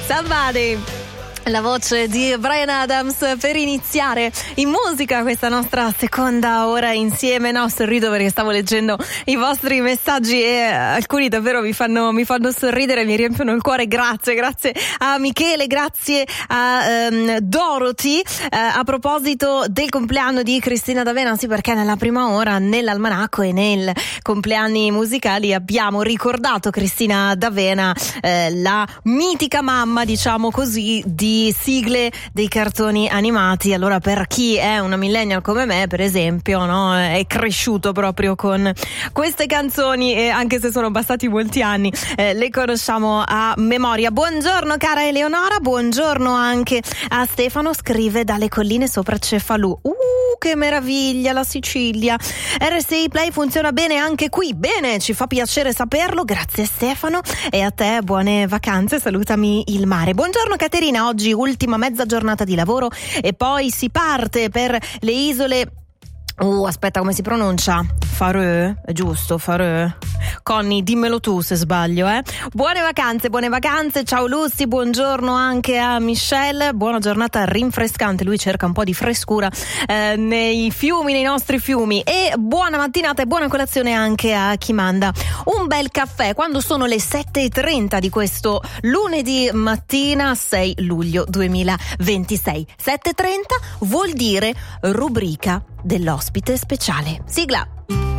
Somebody. La voce di Bryan Adams per iniziare in musica questa nostra seconda ora insieme. No, sorrido perché stavo leggendo i vostri messaggi e alcuni davvero mi fanno sorridere, mi riempiono il cuore. Grazie a Michele, grazie a Dorothy. A proposito del compleanno di Cristina D'Avena, sì, perché nella prima ora nell'almanacco e nel compleanni musicali abbiamo ricordato Cristina D'Avena, la mitica mamma, diciamo così, di sigle dei cartoni animati. Allora, per chi è una millennial come me, per esempio, no, è cresciuto proprio con queste canzoni e anche se sono passati molti anni le conosciamo a memoria. Buongiorno cara Eleonora, buongiorno anche a Stefano, scrive dalle colline sopra Cefalù. Che meraviglia, la Sicilia. RSI Play funziona bene anche qui. Bene, ci fa piacere saperlo. Grazie Stefano, e a te buone vacanze, salutami il mare. Buongiorno Caterina, oggi ultima mezza giornata di lavoro e poi si parte per le isole. Aspetta, come si pronuncia? Faroe, è giusto, Faroe. Conny, dimmelo tu se sbaglio, Buone vacanze, ciao Lucy, buongiorno anche a Michelle, buona giornata rinfrescante, lui cerca un po' di frescura nei nostri fiumi, e buona mattinata e buona colazione anche a chi manda un bel caffè quando sono le 7:30 di questo lunedì mattina 6 luglio 2026. 7:30 vuol dire rubrica dell'ospite speciale. Sigla.